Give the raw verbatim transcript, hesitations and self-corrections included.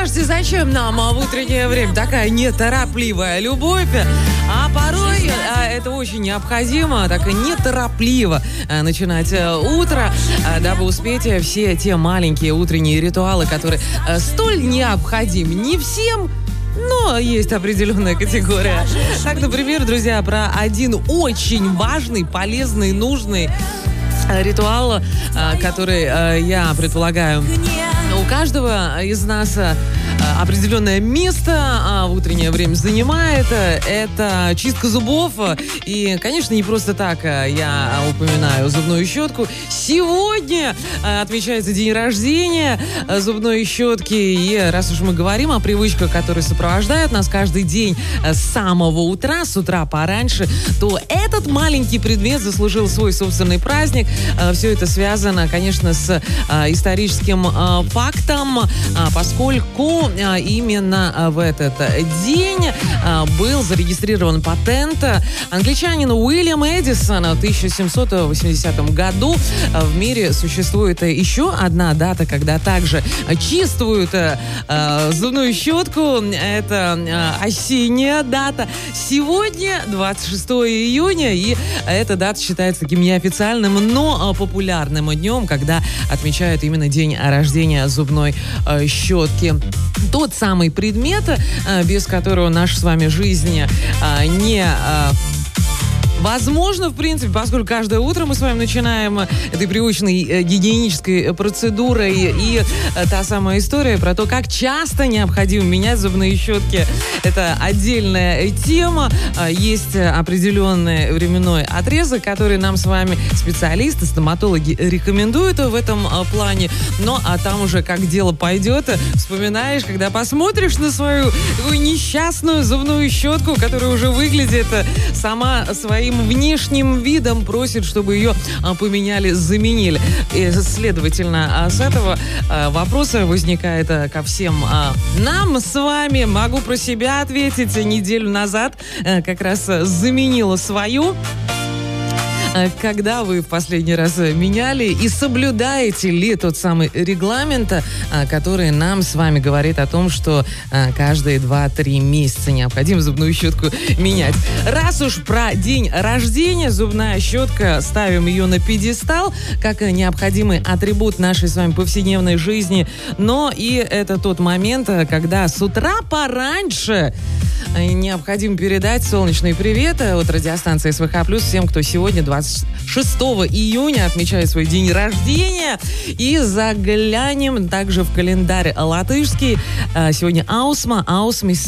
скажете, зачем нам в утреннее время такая неторопливая любовь? А порой а, это очень необходимо, так и неторопливо а, начинать а, утро, а, дабы успеть все те маленькие утренние ритуалы, которые а, столь необходимы не всем, но есть определенная категория. Так, например, друзья, про один очень важный, полезный, нужный ритуал, который я предполагаю, у каждого из нас определенное место в утреннее время занимает. Это чистка зубов. И, конечно, не просто так я упоминаю зубную щетку. Сегодня отмечается день рождения зубной щетки. И раз уж мы говорим о привычках, которые сопровождают нас каждый день с самого утра, с утра пораньше, то этот маленький предмет заслужил свой собственный праздник. Все это связано, конечно, с историческим фактом, поскольку именно в этот день был зарегистрирован патент англичанина Уильяма Эдисона в тысяча семьсот восьмидесятом году. В мире существует еще одна дата, когда также чистуют зубную щетку. Это осенняя дата. Сегодня двадцать шестого июня, и эта дата считается таким неофициальным, но популярным днем, когда отмечают именно день рождения зубной щетки. Тот самый предмет, без которого наша с вами жизнь не возможно, в принципе, поскольку каждое утро мы с вами начинаем этой привычной э, гигиенической процедурой. И э, та самая история про то, как часто необходимо менять зубные щетки. Это отдельная тема. Э, есть определенный временной отрезок, который нам с вами специалисты, стоматологи рекомендуют в этом э, плане. Но а там уже как дело пойдет, вспоминаешь, когда посмотришь на свою такую несчастную зубную щетку, которая уже выглядит э, сама своим внешним видом просит, чтобы ее а, поменяли, заменили. И, следовательно, а, с этого а, вопроса возникает а, ко всем а, нам с вами. Могу про себя ответить. Неделю назад а, как раз а, заменила свою. Когда вы в последний раз меняли и соблюдаете ли тот самый регламент, который нам с вами говорит о том, что каждые два-три месяца необходимо зубную щетку менять. Раз уж про день рождения, зубная щетка, ставим ее на пьедестал, как необходимый атрибут нашей с вами повседневной жизни. Но и это тот момент, когда с утра пораньше необходимо передать солнечный привет от радиостанции СВХ плюс всем, кто сегодня, двадцать шестого июня, отмечает свой день рождения. И заглянем также в календарь латышский. Сегодня Аусма, Аусмис.